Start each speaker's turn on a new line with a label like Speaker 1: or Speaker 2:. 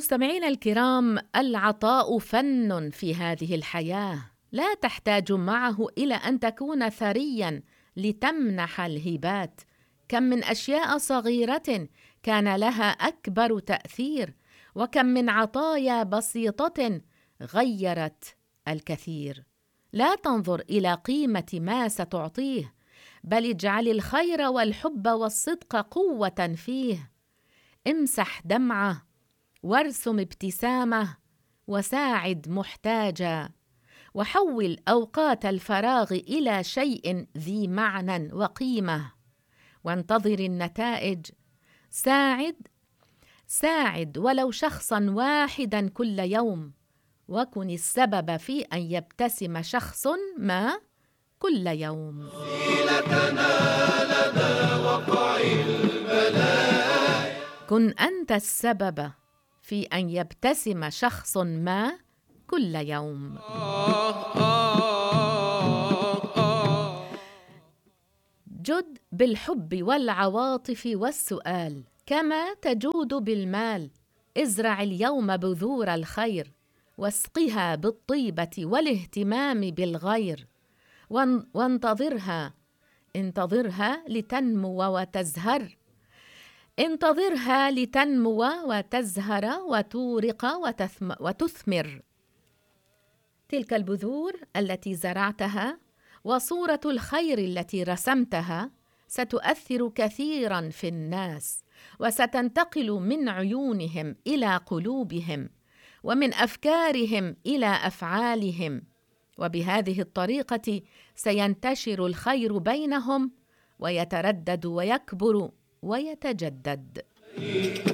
Speaker 1: مستمعينا الكرام، العطاء فن في هذه الحياة، لا تحتاج معه إلى أن تكون ثرياً لتمنح الهبات. كم من أشياء صغيرة كان لها أكبر تأثير، وكم من عطايا بسيطة غيرت الكثير. لا تنظر إلى قيمة ما ستعطيه، بل اجعل الخير والحب والصدق قوة فيه. امسح دمعة وارسم ابتسامة وساعد محتاجا، وحول أوقات الفراغ إلى شيء ذي معنى وقيمة، وانتظر النتائج. ساعد ولو شخصا واحدا كل يوم، وكن السبب في أن يبتسم شخص ما كل يوم. كن أنت السبب في أن يبتسم شخص ما كل يوم. جد بالحب والعواطف والسؤال كما تجود بالمال. ازرع اليوم بذور الخير، واسقها بالطيبة والاهتمام بالغير، انتظرها لتنمو وتزهر. انتظرها لتنمو وتزهر وتورق وتثمر. تلك البذور التي زرعتها وصورة الخير التي رسمتها ستؤثر كثيراً في الناس، وستنتقل من عيونهم إلى قلوبهم، ومن أفكارهم إلى أفعالهم، وبهذه الطريقة سينتشر الخير بينهم ويتردد ويكبر ويتجدد.